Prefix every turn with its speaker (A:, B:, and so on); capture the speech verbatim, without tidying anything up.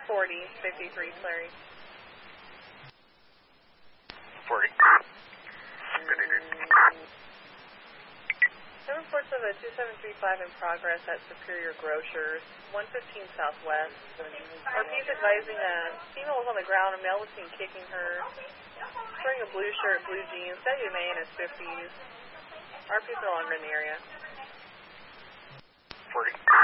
A: forty, fifty-three, Clary.
B: forty.
A: No reports of a two seven three five in progress at Superior Grocers, one fifteen Southwest. R P's advising a female was on the ground, a male was seen kicking her, wearing a blue shirt, blue jeans, said he may in his fifties. R P's no longer in the area.
B: forty.